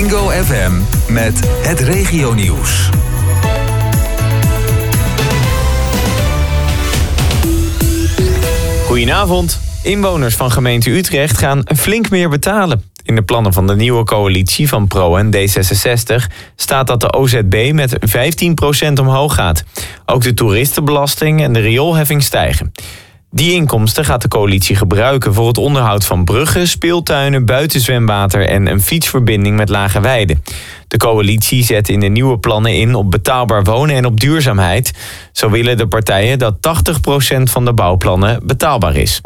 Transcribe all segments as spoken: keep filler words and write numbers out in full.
Bingo F M met het regionieuws. Goedenavond. Inwoners van gemeente Utrecht gaan flink meer betalen. In de plannen van de nieuwe coalitie van Pro en D zesenzestig staat dat de O Z B met vijftien procent omhoog gaat. Ook de toeristenbelasting en de rioolheffing stijgen. Die inkomsten gaat de coalitie gebruiken voor het onderhoud van bruggen, speeltuinen, buitenzwemwater en een fietsverbinding met Lageweide. De coalitie zet in de nieuwe plannen in op betaalbaar wonen en op duurzaamheid. Zo willen de partijen dat tachtig procent van de bouwplannen betaalbaar is.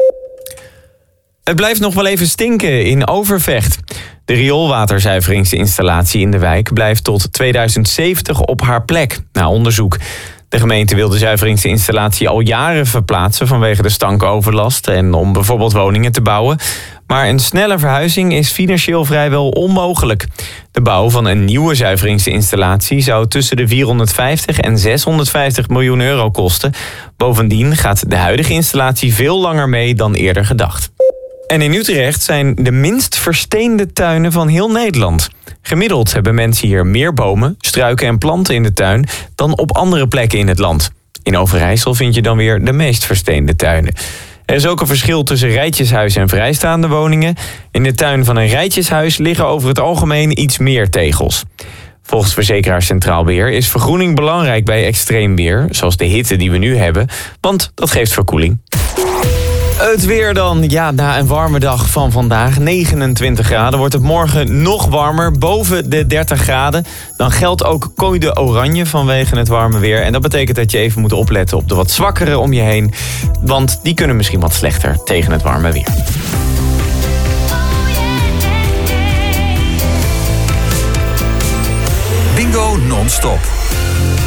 Het blijft nog wel even stinken in Overvecht. De rioolwaterzuiveringsinstallatie in de wijk blijft tot tweeduizend zeventig op haar plek, na onderzoek. De gemeente wil de zuiveringsinstallatie al jaren verplaatsen vanwege de stankoverlast en om bijvoorbeeld woningen te bouwen. Maar een snelle verhuizing is financieel vrijwel onmogelijk. De bouw van een nieuwe zuiveringsinstallatie zou tussen de vierhonderdvijftig en zeshonderdvijftig miljoen euro kosten. Bovendien gaat de huidige installatie veel langer mee dan eerder gedacht. En in Utrecht zijn de minst versteende tuinen van heel Nederland. Gemiddeld hebben mensen hier meer bomen, struiken en planten in de tuin dan op andere plekken in het land. In Overijssel vind je dan weer de meest versteende tuinen. Er is ook een verschil tussen rijtjeshuis en vrijstaande woningen. In de tuin van een rijtjeshuis liggen over het algemeen iets meer tegels. Volgens verzekeraar Centraal Beheer is vergroening belangrijk bij extreem weer, zoals de hitte die we nu hebben, want dat geeft verkoeling. Het weer dan. Ja, na een warme dag van vandaag, negenentwintig graden, wordt het morgen nog warmer, boven de dertig graden. Dan geldt ook code oranje vanwege het warme weer. En dat betekent dat je even moet opletten op de wat zwakkere om je heen, want die kunnen misschien wat slechter tegen het warme weer. Bingo non-stop.